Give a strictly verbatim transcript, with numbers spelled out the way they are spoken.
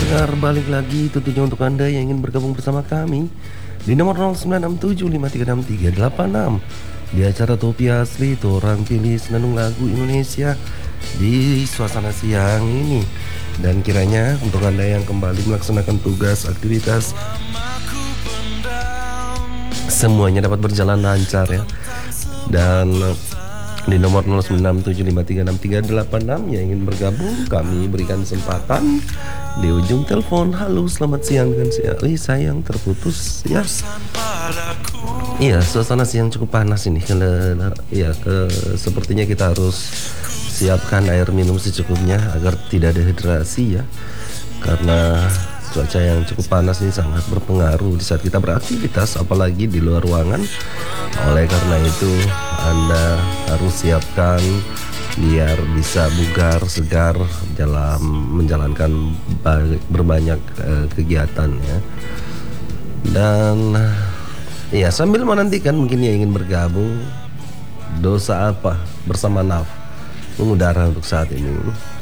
pendengar, balik lagi tentunya untuk Anda yang ingin bergabung bersama kami di nomor nol sembilan enam tujuh lima tiga enam tiga delapan enam di acara Topi Asli, orang pilih senandung lagu Indonesia di suasana siang ini. Dan kiranya untuk Anda yang kembali melaksanakan tugas, aktivitas, semuanya dapat berjalan lancar ya. Dan di nomor nol sembilan enam tujuh lima tiga enam tiga delapan enam yang ingin bergabung, kami berikan kesempatan di ujung telepon. Halo, selamat siang dengan saya. Eh, sayang terputus ya. Iya, suasana siang cukup panas ini. Karena ya ke sepertinya kita harus siapkan air minum secukupnya agar tidak dehidrasi ya. Karena cuaca yang cukup panas ini sangat berpengaruh di saat kita beraktivitas, apalagi di luar ruangan. Oleh karena itu, Anda harus siapkan biar bisa bugar, segar dalam menjalankan berbanyak uh, kegiatan ya. Dan ya, sambil menantikan mungkin yang ingin bergabung, dosa apa bersama Naf mengudara untuk saat ini.